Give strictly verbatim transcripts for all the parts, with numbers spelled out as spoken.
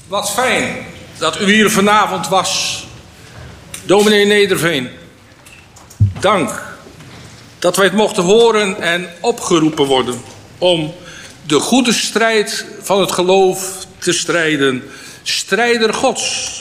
Wat fijn dat u hier vanavond was, dominee Nederveen. Dank dat wij het mochten horen en opgeroepen worden om de goede strijd van het geloof te strijden. Strijder Gods.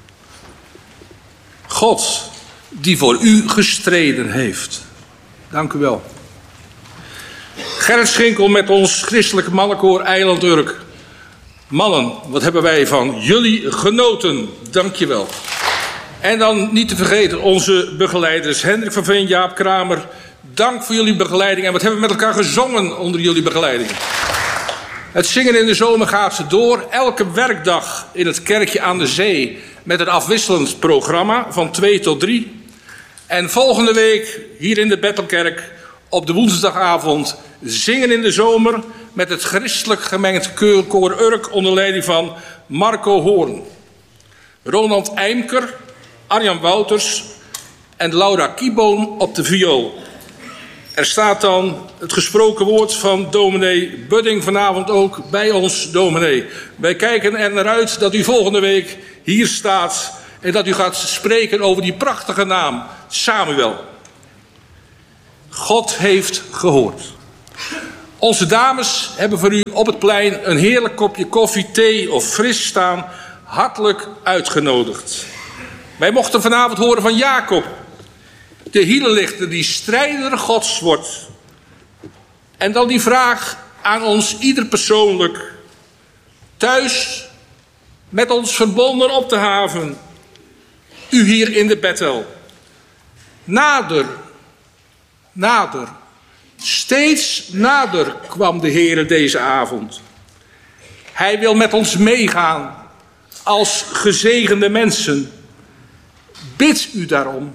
God die voor u gestreden heeft. Dank u wel. Gerrit Schinkel met ons christelijke mannenkoor Eiland Urk. Mannen, wat hebben wij van jullie genoten. Dank je wel. En dan niet te vergeten onze begeleiders. Hendrik van Veen, Jaap Kramer. Dank voor jullie begeleiding. En wat hebben we met elkaar gezongen onder jullie begeleiding. Het zingen in de zomer gaat door. Elke werkdag in het kerkje aan de zee. Met een afwisselend programma van twee tot drie. En volgende week hier in de Bethelkerk op de woensdagavond zingen in de zomer met het christelijk gemengd koor Urk onder leiding van Marco Hoorn. Ronald Eimker, Arjan Wouters en Laura Kieboom op de viool. Er staat dan het gesproken woord van dominee Budding vanavond ook bij ons, dominee. Wij kijken er naar uit dat u volgende week hier staat en dat u gaat spreken over die prachtige naam, Samuel. God heeft gehoord. Onze dames hebben voor u op het plein een heerlijk kopje koffie, thee of fris staan. Hartelijk uitgenodigd. Wij mochten vanavond horen van Jacob, de hielenlichter die strijder Gods wordt. En dan die vraag aan ons ieder persoonlijk. Thuis met ons verbonden op de haven. U hier in de Bethel. Nader, nader, steeds nader kwam de Heere deze avond. Hij wil met ons meegaan als gezegende mensen. Bid u daarom.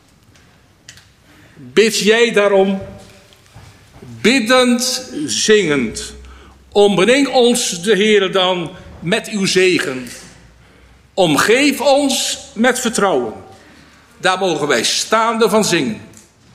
Bid jij daarom. Biddend, zingend. Omring ons de Heere dan met uw zegen. Omgeef ons met vertrouwen. Daar mogen wij staande van zingen.